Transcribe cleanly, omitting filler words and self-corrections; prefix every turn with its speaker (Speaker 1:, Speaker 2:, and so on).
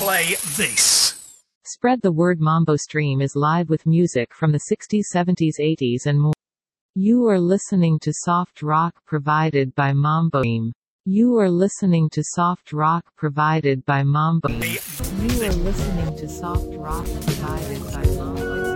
Speaker 1: play this.
Speaker 2: Spread the Word Mambo Stream is live with music from the 60s, 70s, 80s and more. You are listening to soft rock provided by Mambo Stream. You are listening to soft rock provided by Mambo. You are listening to soft rock provided by Mambo.